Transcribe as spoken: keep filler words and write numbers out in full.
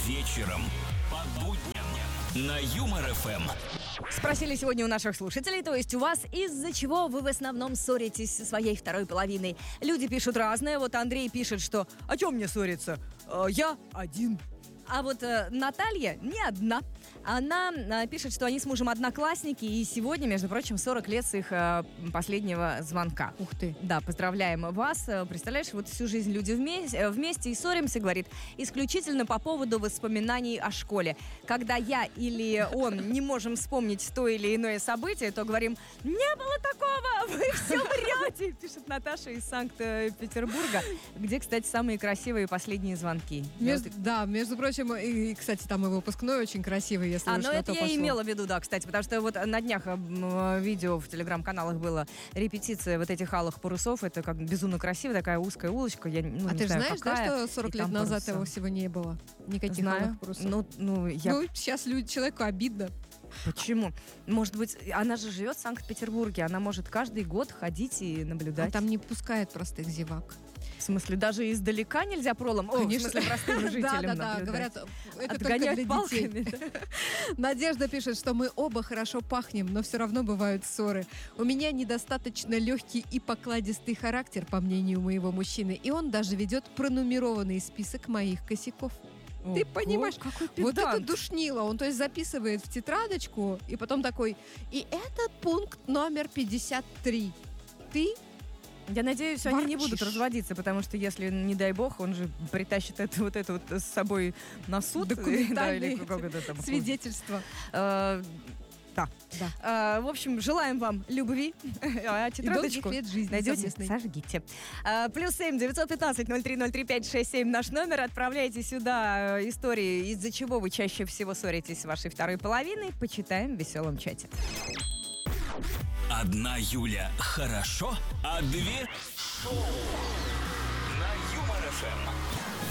вечером по будням на Юмор эф эм. Спросили сегодня у наших слушателей, то есть у вас из-за чего вы в основном ссоритесь со своей второй половиной? Люди пишут разное. Вот Андрей пишет, что «О чем мне ссориться? Э, я один». А вот э, Наталья не одна. Она э, пишет, что они с мужем одноклассники, и сегодня, между прочим, сорок лет с их э, последнего звонка. Ух ты. Да, поздравляем вас. Представляешь, вот всю жизнь люди вместе, вместе и ссоримся, говорит, исключительно по поводу воспоминаний о школе. Когда я или он не можем вспомнить то или иное событие, то говорим, не было такого, вы все врете, пишет Наташа из Санкт-Петербурга, где, кстати, самые красивые последние звонки. Между, да, между прочим, и, кстати, там и выпускной очень красивый, если А, уж ну на это то я пошло. имела в виду, да, кстати, потому что вот на днях м, видео в телеграм-каналах было репетиция вот этих алых парусов, это как безумно красиво, такая узкая улочка, я ну, А не ты же знаю, знаешь, какая, да, что сорок и лет там назад паруса. его всего не было? Никаких Знаю. алых парусов. Ну, ну, я... Ну, сейчас люди, человеку обидно. Почему? Может быть, она же живет в Санкт-Петербурге, она может каждый год ходить и наблюдать. А там не пускают простых зевак. В смысле, даже издалека нельзя пролом? О, Конечно. в смысле, простым жителям Да, да, да, наблюдать. говорят, это Отгонять только для детей. палками, да? Надежда пишет, что мы оба хорошо пахнем, но все равно бывают ссоры. У меня недостаточно легкий и покладистый характер, по мнению моего мужчины, и он даже ведет пронумерованный список моих косяков. Ты Ого, понимаешь, какой вот это педант. душнило. Он, то есть, записывает в тетрадочку, и потом такой, и этот пункт номер пятьдесят три. Ты Я надеюсь, они не будут ворчишь. разводиться, потому что если, не дай бог, он же притащит это вот это вот с собой на суд. Документальные да, или как это там. свидетельства. Э, Да. Да. Э, В общем, желаем вам любви, а И долгих тетрадочку лет жизни найдете, совместной. сожгите. Э, Плюс семь девятьсот пятнадцать ноль три ноль три пять шесть семь наш номер. Отправляйте сюда э, истории, из-за чего вы чаще всего ссоритесь с вашей второй половиной. Почитаем в веселом чате. Одна Юля хорошо, а две шоу на Юмор эф эм.